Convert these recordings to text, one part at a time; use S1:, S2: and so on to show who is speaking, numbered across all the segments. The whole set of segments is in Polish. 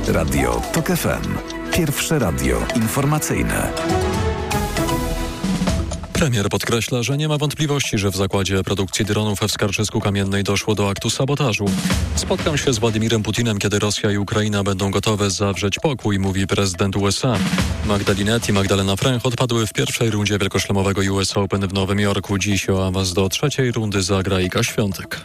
S1: Radio TOK FM. Pierwsze radio informacyjne.
S2: Premier podkreśla, że nie ma wątpliwości, że w zakładzie produkcji dronów w Skarżysku-Kamiennej doszło do aktu sabotażu. Spotkam się z Władimirem Putinem, kiedy Rosja i Ukraina będą gotowe zawrzeć pokój, mówi prezydent USA. Magdalena i Magdalena Fręch odpadły w pierwszej rundzie wielkoszlemowego US Open w Nowym Jorku. Dziś o awans do trzeciej rundy zagra Iga Świątek.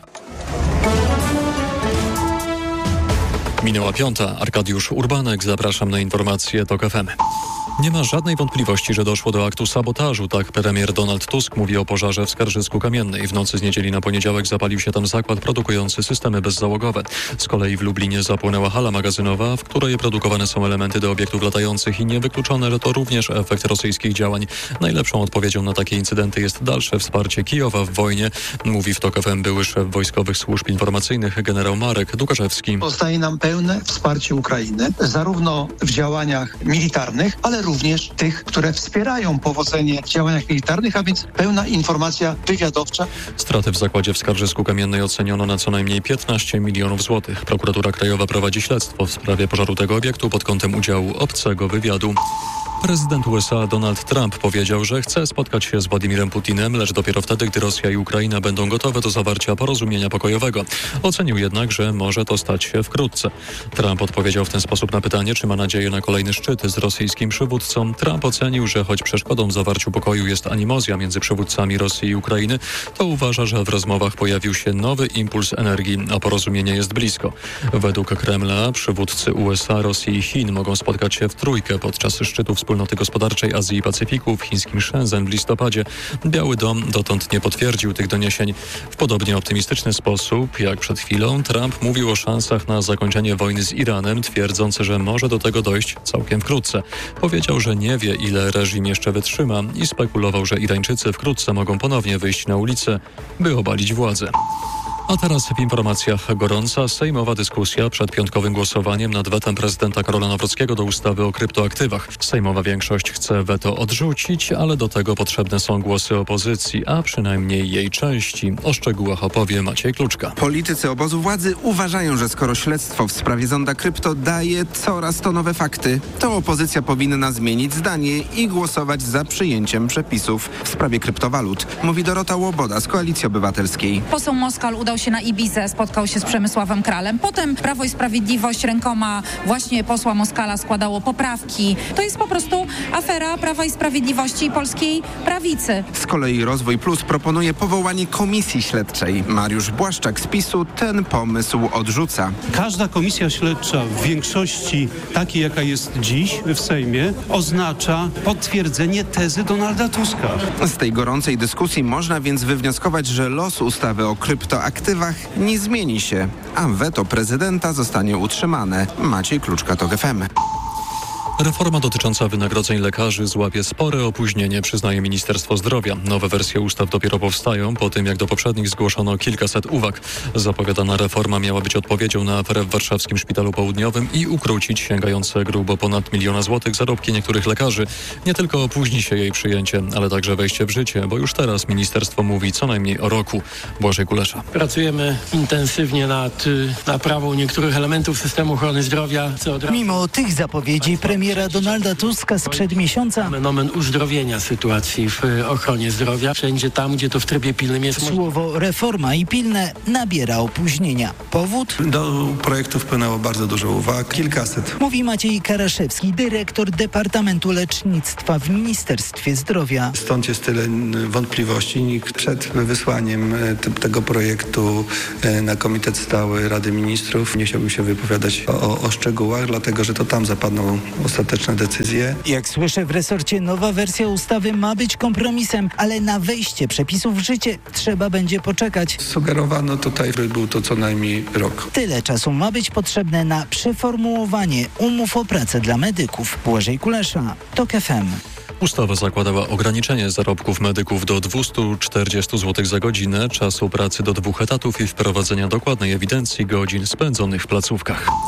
S2: Minęła 5. Arkadiusz Urbanek. Zapraszam na informacje TOK FM. Nie ma żadnej wątpliwości, że doszło do aktu sabotażu. Tak premier Donald Tusk mówi o pożarze w Skarżysku-Kamiennej. W nocy z niedzieli na poniedziałek zapalił się tam zakład produkujący systemy bezzałogowe. Z kolei w Lublinie zapłonęła hala magazynowa, w której produkowane są elementy do obiektów latających i niewykluczone, że to również efekt rosyjskich działań. Najlepszą odpowiedzią na takie incydenty jest dalsze wsparcie Kijowa w wojnie, mówi w TOK FM były szef Wojskowych Służb Informacyjnych generał Marek Dukaszewski.
S3: Pozostaje nam pełne wsparcie Ukrainy, zarówno w działaniach militarnych, ale również tych, które wspierają powodzenie w działaniach militarnych, a więc pełna informacja wywiadowcza.
S2: Straty w zakładzie w Skarżysku-Kamiennej oceniono na co najmniej 15 milionów złotych. Prokuratura Krajowa prowadzi śledztwo w sprawie pożaru tego obiektu pod kątem udziału obcego wywiadu. Prezydent USA Donald Trump powiedział, że chce spotkać się z Władimirem Putinem, lecz dopiero wtedy, gdy Rosja i Ukraina będą gotowe do zawarcia porozumienia pokojowego. Ocenił jednak, że może to stać się wkrótce. Trump odpowiedział w ten sposób na pytanie, czy ma nadzieję na kolejny szczyt z rosyjskim przywódcą. Trump ocenił, że choć przeszkodą w zawarciu pokoju jest animozja między przywódcami Rosji i Ukrainy, to uważa, że w rozmowach pojawił się nowy impuls energii, a porozumienie jest blisko. Według Kremla przywódcy USA, Rosji i Chin mogą spotkać się w trójkę podczas szczytu Wspólnoty Gospodarczej Azji i Pacyfiku w chińskim Shenzhen w listopadzie. Biały Dom dotąd nie potwierdził tych doniesień. W podobnie optymistyczny sposób, jak przed chwilą, Trump mówił o szansach na zakończenie wojny z Iranem, twierdząc, że może do tego dojść całkiem wkrótce. Powiedział, że nie wie, ile reżim jeszcze wytrzyma i spekulował, że Irańczycy wkrótce mogą ponownie wyjść na ulicę, by obalić władzę. A teraz w informacjach gorąca sejmowa dyskusja przed piątkowym głosowaniem nad wetem prezydenta Karola Nawrockiego do ustawy o kryptoaktywach. Sejmowa większość chce weto odrzucić, ale do tego potrzebne są głosy opozycji, a przynajmniej jej części. O szczegółach opowie Maciej Kluczka.
S4: Politycy obozu władzy uważają, że skoro śledztwo w sprawie zonda krypto daje coraz to nowe fakty, to opozycja powinna zmienić zdanie i głosować za przyjęciem przepisów w sprawie kryptowalut, mówi Dorota Łoboda z Koalicji Obywatelskiej.
S5: Poseł Moskal udał się na Ibizę, spotkał się z Przemysławem Kralem. Potem Prawo i Sprawiedliwość rękoma właśnie posła Moskala składało poprawki. To jest po prostu afera Prawa i Sprawiedliwości i polskiej prawicy.
S4: Z kolei Rozwój Plus proponuje powołanie komisji śledczej. Mariusz Błaszczak z PiS-u ten pomysł odrzuca.
S6: Każda komisja śledcza w większości takiej, jaka jest dziś w Sejmie, oznacza potwierdzenie tezy Donalda Tuska.
S4: Z tej gorącej dyskusji można więc wywnioskować, że los ustawy o kryptoaktywach nie zmieni się, a weto prezydenta zostanie utrzymane. Maciej Kluczka, TOK FM.
S2: Reforma dotycząca wynagrodzeń lekarzy złapie spore opóźnienie, przyznaje Ministerstwo Zdrowia. Nowe wersje ustaw dopiero powstają po tym, jak do poprzednich zgłoszono kilkaset uwag. Zapowiadana reforma miała być odpowiedzią na aferę w warszawskim Szpitalu Południowym i ukrócić sięgające grubo ponad 1 000 000 złotych zarobki niektórych lekarzy. Nie tylko opóźni się jej przyjęcie, ale także wejście w życie, bo już teraz ministerstwo mówi co najmniej o roku. Błażej Kulesza.
S7: Pracujemy intensywnie nad naprawą niektórych elementów systemu ochrony zdrowia.
S8: Mimo tych zapowiedzi premiera Donalda Tuska sprzed miesiąca
S7: Moment uzdrowienia sytuacji w ochronie zdrowia. Wszędzie tam, gdzie to w trybie pilnym jest
S8: słowo reforma i pilne nabiera opóźnienia. Powód?
S9: Do projektu wpłynęło bardzo dużo uwag, kilkaset.
S8: Mówi Maciej Karaszewski, dyrektor Departamentu Lecznictwa w Ministerstwie Zdrowia.
S9: Stąd jest tyle wątpliwości. Nikt przed wysłaniem tego projektu na Komitet Stały Rady Ministrów nie chciałbym się wypowiadać o szczegółach, dlatego że to tam zapadną ostateczne decyzje.
S8: Jak słyszę, w resorcie nowa wersja ustawy ma być kompromisem, ale na wejście przepisów w życie trzeba będzie poczekać.
S9: Sugerowano tutaj, by był to co najmniej rok.
S8: Tyle czasu ma być potrzebne na przeformułowanie umów o pracę dla medyków. Błażej Kulesza, TOK FM.
S2: Ustawa zakładała ograniczenie zarobków medyków do 240 zł za godzinę, czasu pracy do 2 etatów i wprowadzenia dokładnej ewidencji godzin spędzonych w placówkach.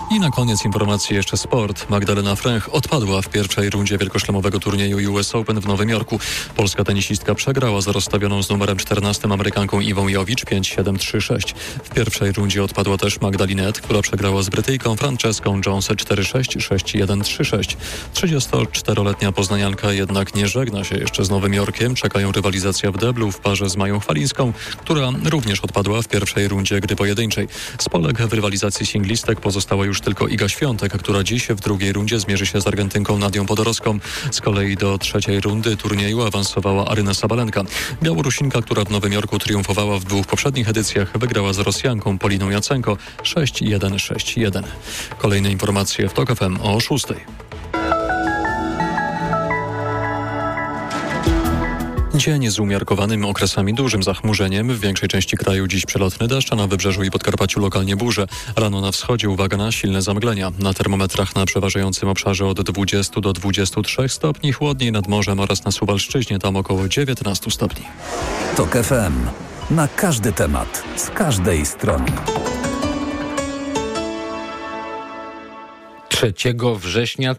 S2: I na koniec informacji jeszcze sport. Magdalena Fręch odpadła w pierwszej rundzie wielkoszlemowego turnieju US Open w Nowym Jorku. Polska tenisistka przegrała z rozstawioną z numerem 14 Amerykanką Iwą Jowicz 5-7-3-6. W pierwszej rundzie odpadła też Magdalinet, która przegrała z Brytyjką Franceską Jones 4-6, 6-1-3-6. 34-letnia poznanianka jednak nie żegna się jeszcze z Nowym Jorkiem. Czekają rywalizacja w deblu w parze z Mają Chwalińską, która również odpadła w pierwszej rundzie gry pojedynczej. Z Polek w rywalizacji singlistek pozostała już tylko Iga Świątek, która dziś w drugiej rundzie zmierzy się z Argentynką Nadią Podorowską. Z kolei do trzeciej rundy turnieju awansowała Aryna Sabalenka. Białorusinka, która w Nowym Jorku triumfowała w 2 poprzednich edycjach, wygrała z Rosjanką Poliną Jacenko 6-1, 6-1. Kolejne informacje w TOK FM o 6. Dzień z umiarkowanym okresami dużym zachmurzeniem. W większej części kraju dziś przelotny deszcz, a na wybrzeżu i Podkarpaciu lokalnie burze. Rano na wschodzie uwaga na silne zamglenia. Na termometrach na przeważającym obszarze od 20 do 23 stopni, chłodniej nad morzem oraz na Suwalszczyźnie, tam około 19 stopni.
S1: TOK FM. Na każdy temat, z każdej strony.
S10: 3 września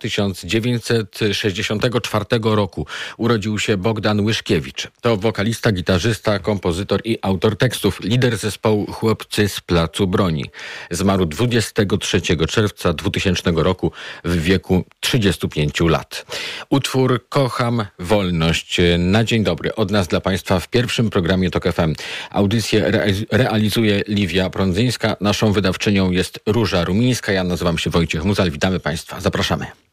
S10: 1964 roku urodził się Bogdan Łyszkiewicz. To wokalista, gitarzysta, kompozytor i autor tekstów, lider zespołu Chłopcy z Placu Broni. Zmarł 23 czerwca 2000 roku w wieku 35 lat. Utwór Kocham Wolność. Na dzień dobry od nas dla Państwa w pierwszym programie TOK FM. Audycję realizuje Liwia Prądzyńska. Naszą wydawczynią jest Róża Rumińska. Ja nazywam się Wojciech Muzal. Witamy Państwa. Zapraszamy.